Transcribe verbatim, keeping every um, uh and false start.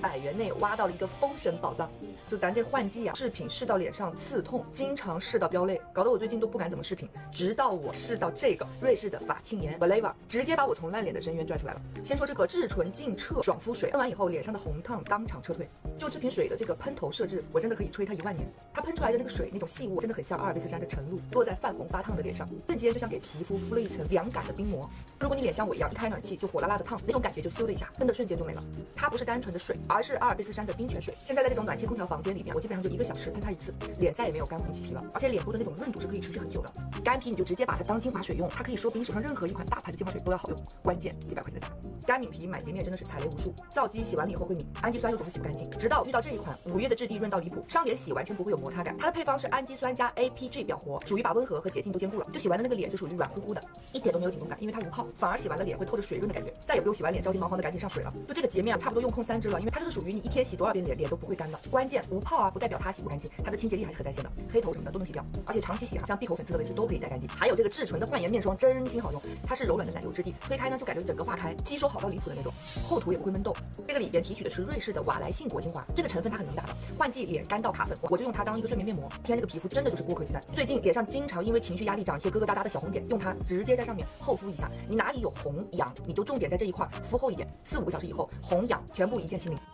百元内挖到了一个封神宝藏。就咱这换季啊，饰品试到脸上刺痛，经常试到飙泪，搞得我最近都不敢怎么饰品。直到我试到这个瑞士的法沁颜 Beleva， 直接把我从烂脸的深渊拽出来了。先说这个至纯净澈爽肤水，喷完以后脸上的红烫当场撤退。就这瓶水的这个喷头设置，我真的可以吹它一万年。它喷出来的那个水，那种细雾真的很像阿尔卑斯山的晨露，落在泛红发烫的脸上，瞬间就像给皮肤敷了一层凉感的冰膜。如果你脸像我一样一开暖气就火辣辣的烫，那种感觉就咻的一下，真的瞬间就没了。它不是单纯的水，而是阿尔卑斯山的冰泉水。现在在这种暖气空调房间里面，我基本上就一个小时喷它一次，脸再也没有干红起皮了，而且脸部的那种润度是可以持续很久的。干皮你就直接把它当精华水用，它可以说比你手上任何一款大牌的精华水都要好用。关键几百块钱的价。干敏皮买洁面真的是踩雷无数，皂基洗完了以后会抿，氨基酸又总是洗不干净。直到遇到这一款五月的质地润到离谱，上脸洗完全不会有摩擦感。它的配方是氨基酸加 A P G 表活，属于把温和和洁净都兼顾了。就洗完的那个脸就属于软乎乎的，一点都没有紧绷感，因为它无泡，反而洗完了脸会透着水润的感觉，再也不用洗完脸着急忙慌的赶紧上水了。就这个洁面啊，差不多用控三支了，因为它就是属于你一天洗多少遍脸脸都不会干的。关键无泡啊，不代表它洗不干净，它的清洁力还是很在线的，黑头什么的都能洗掉，而且长期洗啊，像闭口粉刺的位置都可以再干净。还有这个至纯的焕颜面霜真心好用，它是柔软的奶油质地，推开呢就感觉整个化开，吸收好到离谱的那种，厚涂也不会闷痘。这个里边提取的是瑞士的瓦莱信果精华，这个成分它很能打的，换季脸干到卡粉，我就用它当一个睡眠面膜。天，这个皮肤真的就是剥壳鸡蛋。最近脸上经常因为情绪压力长一些疙疙瘩瘩的小红点，用它直接在上面厚敷一下，你哪里有红痒，你就重点在这一块敷厚一点，四五个小时以后红痒全部一键清零。